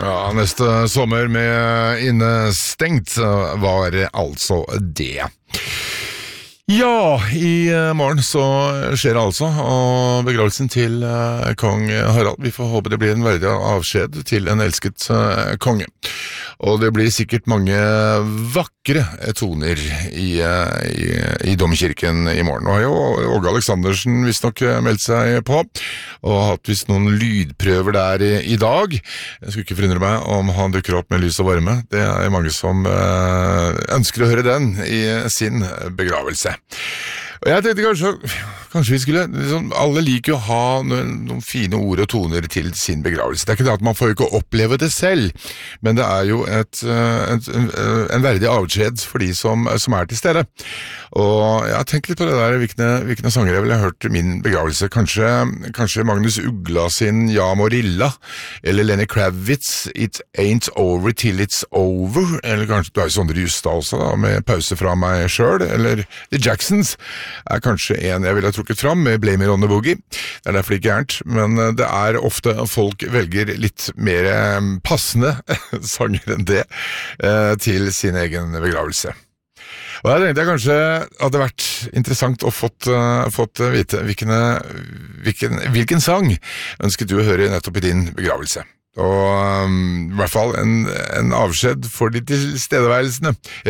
Ja, neste sommer med innestengt var altså det. Ja, i morgen så skjer det altså, og begravelsen til kong Harald. Vi får håpe det blir en verdig avskjed til en elsket konge. Og det blir sikkert mange vakre toner i domkirken i morgen. Og har jo Åge Aleksandersen visst nok meldt seg på, og hatt visst noen lydprøver der i dag. Jeg skulle ikke forundre meg om han dukker opp med lys og varme. Det er mange som ønsker å høre den i sin begravelse. Og jeg tenkte kanskje vi skulle, alle liker jo å ha noen fine ord og toner til sin begravelse. Det er ikke det at man får ikke oppleve det selv, men det er jo en verdig avskjed for de som er til stede. Og jeg har tenkt litt på det der, hvilke sanger jeg ville hørt til min begravelse. Kanskje Magnus Ugla sin Ja Morilla, eller Lenny Kravitz, It Ain't Over Till It's Over, eller kanskje du er jo Sondre Justad også da, med Pause fra meg selv, eller The Jacksons er kanskje en jeg ville ha trukket fram med Blame It On The Boogie. Det er derfor ikke gærent, men det er ofte folk velger litt mer passende sanger enn det til sin egen begravelse. Og jeg tenkte kanskje hadde vært interessant å fått vite hvilken sang ønsket du å høre nettopp i din begravelse. Og i hvert fall en avskjed for de tilstedeværende.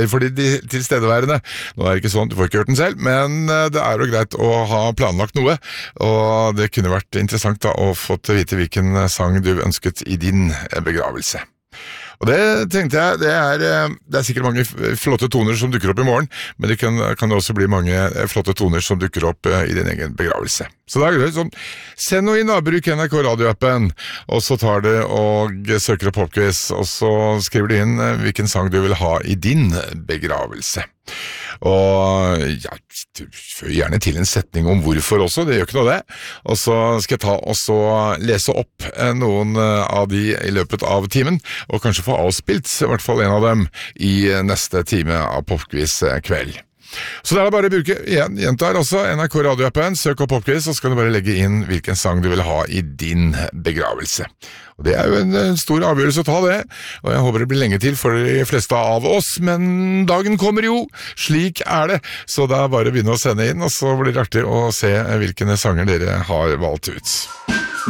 Nå er det ikke sånn, du får ikke hørt den selv, men det er jo greit å ha planlagt noe, og det kunne vært interessant da å fått vite hvilken sang du ønsket i din begravelse. Og det tenkte jeg, det er sikkert mange flotte toner som dukker opp i morgen, men det kan også bli mange flotte toner som dukker opp i din egen begravelse. Så da er det sånn, send noe inn, bruk NRK radioappen, og så tar det og søker opp Popquiz, og så skriver du inn hvilken sang du vil ha i din begravelse. Og ja, før gjerne til en setning om hvorfor også, det gjør ikke noe det. Og så skal jeg ta og så lese opp noen av de i løpet av timen, og kanskje få avspilt i hvert fall en av dem i neste time av Popquiz kveld. Så det er bare å bruke, gjentar også NRK radioappen, søk opp Popquiz, så skal du bare legge inn hvilken sang du vil ha i din begravelse. Og det er jo en stor avgjørelse å ta det, og jeg håper det blir lenge til for de fleste av oss, men dagen kommer jo, slik er det, så det er bare å begynne å sende inn, og så blir det artig å se hvilke sanger dere har valgt ut.